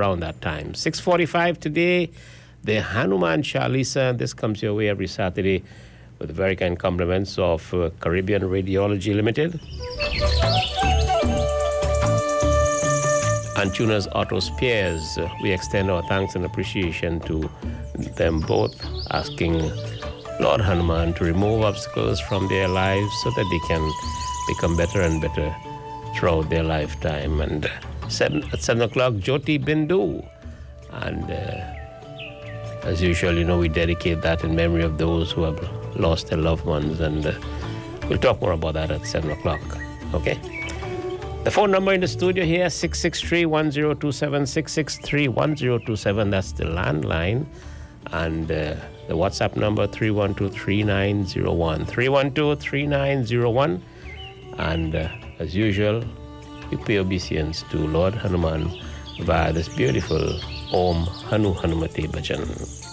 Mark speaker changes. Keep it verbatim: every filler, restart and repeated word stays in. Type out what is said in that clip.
Speaker 1: around that time. six forty-five today, the Hanuman Chalisa. This comes your way every Saturday with the very kind compliments of uh, Caribbean Radiology Limited and Tuners Auto Spares. Uh, we extend our thanks and appreciation to them both, asking Lord Hanuman to remove obstacles from their lives so that they can become better and better throughout their lifetime. And uh, seven, at seven o'clock, Jyoti Bindu. And uh, as usual, you know, we dedicate that in memory of those who have lost their loved ones. And uh, we'll talk more about that at seven o'clock. Okay? The phone number in the studio here, six six three, one zero two seven, six six three, one zero two seven. That's the landline. And uh, the WhatsApp number, three one two, three nine zero one. three one two, three nine zero one. And uh, as usual, we pay obeisance to Lord Hanuman via this beautiful Om Hanu Hanumate Bhajan.